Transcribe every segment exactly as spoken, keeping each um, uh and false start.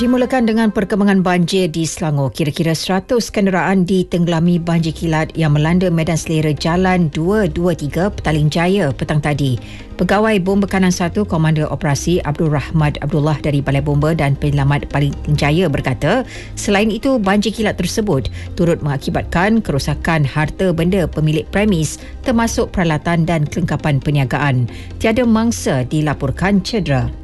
Dimulakan dengan perkembangan banjir di Selangor. Kira-kira seratus kenderaan ditenggelami banjir kilat yang melanda medan selera Jalan dua dua tiga Petaling Jaya petang tadi. Pegawai Bomba Kanan satu Komander Operasi Abdul Rahmad Abdullah dari Balai Bomba dan Penyelamat Petaling Jaya berkata, selain itu banjir kilat tersebut turut mengakibatkan kerosakan harta benda pemilik premis termasuk peralatan dan kelengkapan perniagaan. Tiada mangsa dilaporkan cedera.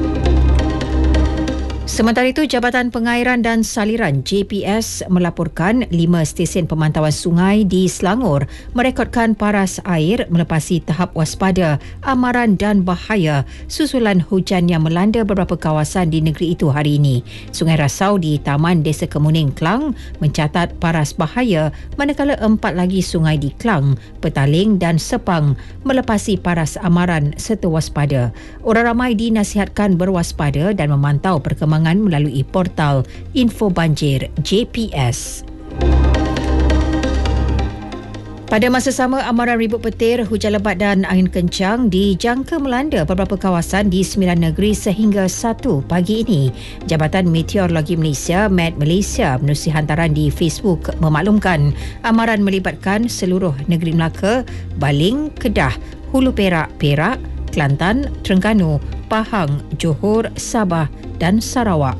Sementara itu, Jabatan Pengairan dan Saliran J P S melaporkan lima stesen pemantauan sungai di Selangor merekodkan paras air melepasi tahap waspada, amaran dan bahaya susulan hujan yang melanda beberapa kawasan di negeri itu hari ini. Sungai Rasau di Taman Desa Kemuning, Klang mencatat paras bahaya, manakala empat lagi sungai di Klang, Petaling dan Sepang melepasi paras amaran serta waspada. Orang ramai dinasihatkan berwaspada dan memantau perkembangan melalui portal Info Banjir J P S. Pada masa sama, amaran ribut petir, hujan lebat dan angin kencang dijangka melanda beberapa kawasan di sembilan negeri sehingga satu pagi ini. Jabatan Meteorologi Malaysia, M E T Malaysia, menerusi hantaran di Facebook memaklumkan amaran melibatkan seluruh negeri Melaka, Baling, Kedah, Hulu Perak, Perak, Kelantan, Terengganu, Pahang, Johor, Sabah dan Sarawak.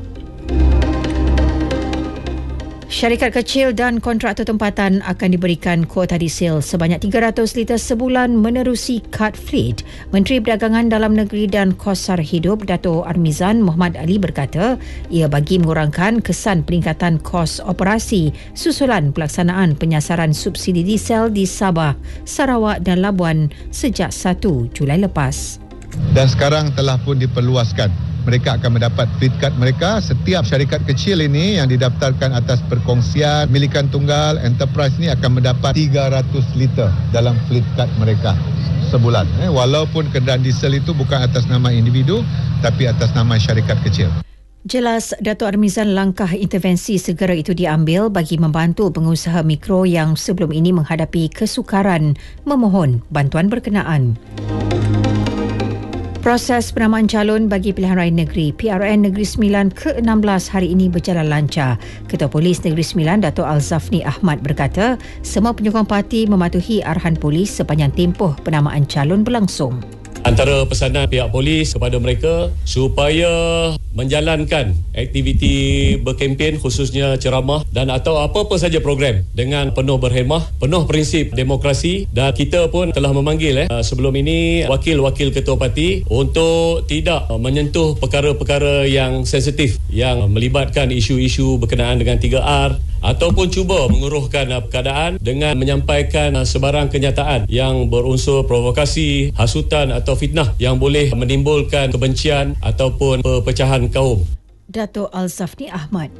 Syarikat kecil dan kontraktor tempatan akan diberikan kuota diesel sebanyak tiga ratus liter sebulan menerusi kad fleet. Menteri Perdagangan Dalam Negeri dan Kos Sara Hidup Dato' Armizan Muhammad Ali berkata, ia bagi mengurangkan kesan peningkatan kos operasi susulan pelaksanaan penyasaran subsidi diesel di Sabah, Sarawak dan Labuan sejak satu Julai lepas. Dan sekarang telah pun diperluaskan. Mereka akan mendapat fleet card mereka. Setiap syarikat kecil ini yang didaftarkan atas perkongsian milikan tunggal enterprise ini akan mendapat tiga ratus liter dalam fleet card mereka sebulan. Eh, walaupun kenderaan diesel itu bukan atas nama individu tapi atas nama syarikat kecil. Jelas Dato' Armizan langkah intervensi segera itu diambil bagi membantu pengusaha mikro yang sebelum ini menghadapi kesukaran memohon bantuan berkenaan. Proses penamaan calon bagi pilihan raya negeri P R N Negeri Sembilan ke enam belas hari ini berjalan lancar. Ketua Polis Negeri Sembilan Dato' Alzafni Ahmad berkata, semua penyokong parti mematuhi arahan polis sepanjang tempoh penamaan calon berlangsung. Antara pesanan pihak polis kepada mereka supaya menjalankan aktiviti berkempen khususnya ceramah dan atau apa-apa saja program dengan penuh berhemah, penuh prinsip demokrasi, dan kita pun telah memanggil eh, sebelum ini wakil-wakil ketua parti untuk tidak menyentuh perkara-perkara yang sensitif yang melibatkan isu-isu berkenaan dengan tiga R ataupun cuba menguruhkan keadaan dengan menyampaikan sebarang kenyataan yang berunsur provokasi, hasutan atau fitnah yang boleh menimbulkan kebencian ataupun perpecahan kaum. Dato' Alzafni Ahmad.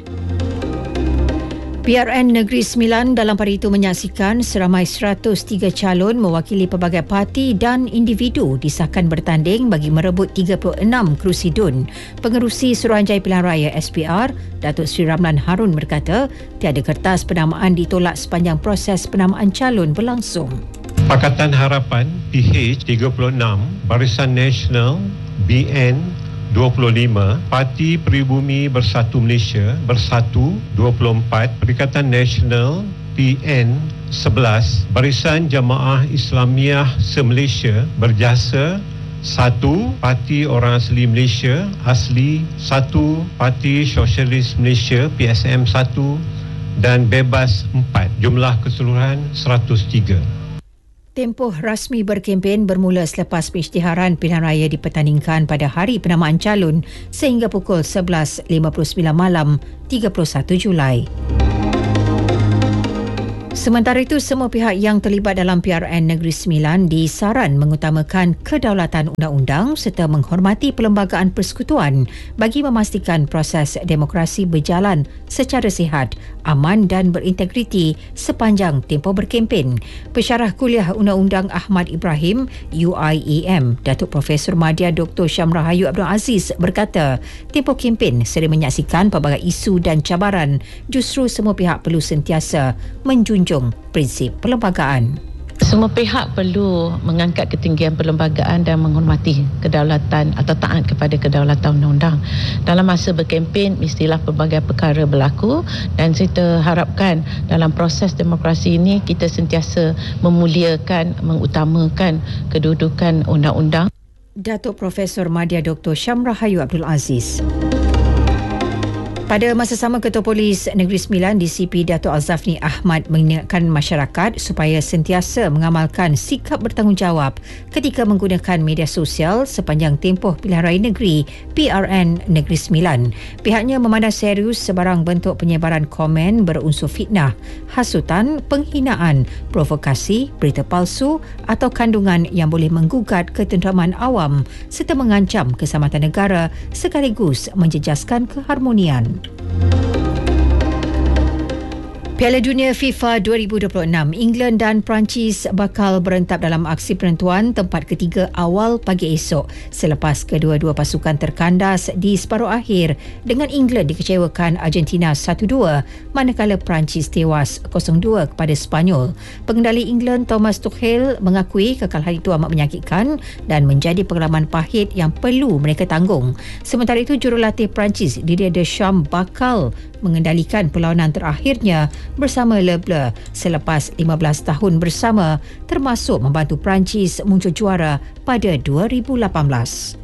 P R N Negeri Sembilan dalam pada itu menyaksikan seramai seratus tiga calon mewakili pelbagai parti dan individu disahkan bertanding bagi merebut tiga puluh enam kerusi D U N. Pengerusi Suruhanjaya Pilihan Raya S P R, Datuk Seri Ramlan Harun berkata, tiada kertas penamaan ditolak sepanjang proses penamaan calon berlangsung. Pakatan Harapan P H tiga puluh enam, Barisan Nasional B N dua puluh lima, Parti Peribumi Bersatu Malaysia Bersatu dua puluh empat, Perikatan Nasional P N sebelas, Barisan Jamaah Islamiah Se-Malaysia Berjasa satu, Parti Orang Asli Malaysia Asli satu, Parti Sosialis Malaysia P S M satu dan Bebas empat. Jumlah keseluruhan seratus tiga. Tempoh rasmi berkempen bermula selepas pengisytiharan pilihan raya dipertandingkan pada hari penamaan calon sehingga pukul sebelas lima puluh sembilan malam tiga puluh satu Julai. Sementara itu, semua pihak yang terlibat dalam P R N Negeri Sembilan disaran mengutamakan kedaulatan undang-undang serta menghormati perlembagaan persekutuan bagi memastikan proses demokrasi berjalan secara sihat, aman dan berintegriti sepanjang tempoh berkempen. Pensyarah Kuliah Undang-Undang Ahmad Ibrahim U I E M, Datuk Profesor Madya Doktor Syam Rahayu Abdul Aziz berkata, tempoh kempen sering menyaksikan pelbagai isu dan cabaran. Justru semua pihak perlu sentiasa menjunjung prinsip perlembagaan. Semua pihak perlu mengangkat ketinggian perlembagaan dan menghormati kedaulatan atau taat kepada kedaulatan undang-undang. Dalam masa berkempen, mestilah pelbagai perkara berlaku dan kita harapkan dalam proses demokrasi ini kita sentiasa memuliakan, mengutamakan kedudukan undang-undang. Datuk Profesor Madya Doktor Syamrah Hayu Abdul Aziz. Pada masa sama, Ketua Polis Negeri Sembilan D C P Datuk Alzafni Ahmad mengingatkan masyarakat supaya sentiasa mengamalkan sikap bertanggungjawab ketika menggunakan media sosial sepanjang tempoh pilihan raya negeri P R N Negeri Sembilan. Pihaknya memandang serius sebarang bentuk penyebaran komen berunsur fitnah, hasutan, penghinaan, provokasi, berita palsu atau kandungan yang boleh menggugat ketenteraman awam serta mengancam keselamatan negara sekaligus menjejaskan keharmonian. Piala Dunia FIFA dua ribu dua puluh enam, England dan Perancis bakal berentap dalam aksi penentuan tempat ketiga awal pagi esok selepas kedua-dua pasukan terkandas di separuh akhir dengan England dikecewakan Argentina satu dua manakala Perancis tewas kosong dua kepada Sepanyol. Pengendali England Thomas Tuchel mengakui kekalahan itu amat menyakitkan dan menjadi pengalaman pahit yang perlu mereka tanggung. Sementara itu, jurulatih Perancis Didier Deschamps bakal mengendalikan perlawanan terakhirnya bersama Le Bleu selepas lima belas tahun bersama, termasuk membantu Perancis muncul juara pada dua ribu lapan belas.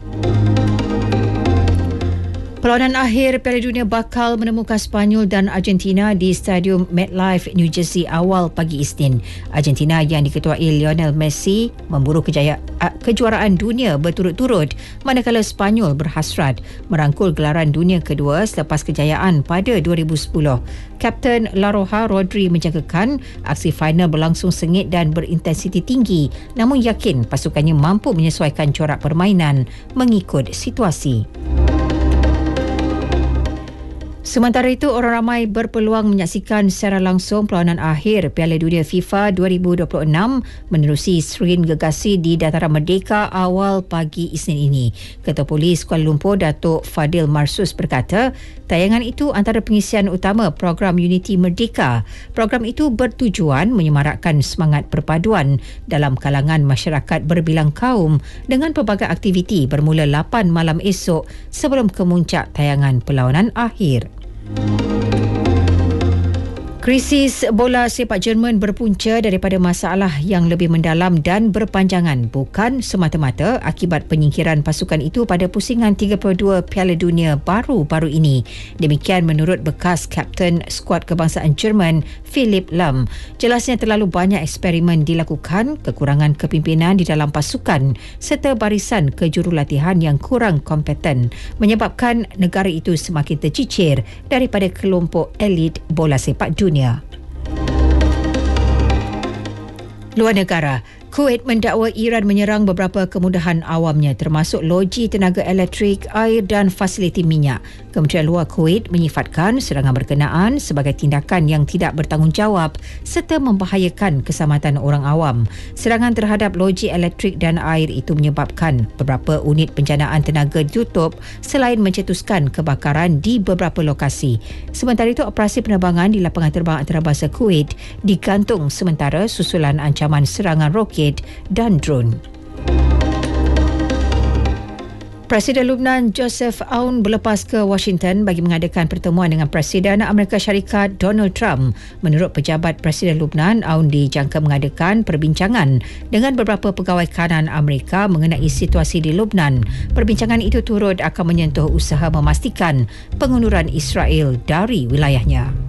Perlawanan akhir Piala Dunia bakal menemukan Sepanyol dan Argentina di Stadium MetLife, New Jersey awal pagi Isnin. Argentina yang diketuai Lionel Messi memburu kejaya, kejuaraan dunia berturut-turut, manakala Sepanyol berhasrat merangkul gelaran dunia kedua selepas kejayaan pada dua ribu sepuluh. Kapten La Roja Rodri menjangkakan aksi final berlangsung sengit dan berintensiti tinggi, namun yakin pasukannya mampu menyesuaikan corak permainan mengikut situasi. Sementara itu, orang ramai berpeluang menyaksikan secara langsung perlawanan akhir Piala Dunia FIFA dua ribu dua puluh enam menerusi skrin gegasi di Dataran Merdeka awal pagi Isnin ini. Ketua Polis Kuala Lumpur Datuk Fadil Marsus berkata, tayangan itu antara pengisian utama program Unity Merdeka. Program itu bertujuan menyemarakkan semangat perpaduan dalam kalangan masyarakat berbilang kaum dengan pelbagai aktiviti bermula lapan malam esok sebelum kemuncak tayangan perlawanan akhir. Krisis bola sepak Jerman berpunca daripada masalah yang lebih mendalam dan berpanjangan, bukan semata-mata akibat penyingkiran pasukan itu pada pusingan tiga puluh dua Piala Dunia baru-baru ini. Demikian menurut bekas kapten skuad kebangsaan Jerman Philipp Lahm. Jelasnya terlalu banyak eksperimen dilakukan, kekurangan kepimpinan di dalam pasukan serta barisan kejurulatihan yang kurang kompeten menyebabkan negara itu semakin tercicir daripada kelompok elit bola sepak dunia. Luar negara, Kuwait mendakwa Iran menyerang beberapa kemudahan awamnya termasuk loji tenaga elektrik, air dan fasiliti minyak. Kementerian Luar Kuwait menyifatkan serangan berkenaan sebagai tindakan yang tidak bertanggungjawab serta membahayakan keselamatan orang awam. Serangan terhadap loji elektrik dan air itu menyebabkan beberapa unit penjanaan tenaga ditutup selain mencetuskan kebakaran di beberapa lokasi. Sementara itu, operasi penerbangan di lapangan terbang antarabangsa Kuwait digantung sementara susulan ancaman serangan roket dan drone. Presiden Lebanon Joseph Aoun berlepas ke Washington bagi mengadakan pertemuan dengan Presiden Amerika Syarikat Donald Trump. Menurut pejabat Presiden Lebanon, Aoun dijangka mengadakan perbincangan dengan beberapa pegawai kanan Amerika mengenai situasi di Lebanon. Perbincangan itu turut akan menyentuh usaha memastikan pengunduran Israel dari wilayahnya.